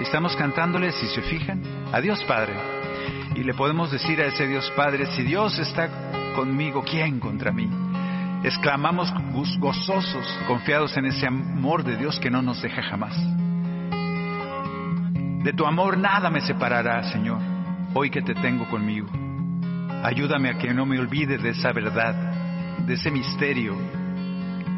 estamos cantándole, si se fijan, a Dios Padre. Y le podemos decir a ese Dios Padre, si Dios está conmigo, ¿quién contra mí? Exclamamos gozosos, confiados en ese amor de Dios que no nos deja jamás. De tu amor nada me separará, Señor, hoy que te tengo conmigo. Ayúdame a que no me olvide de esa verdad, de ese misterio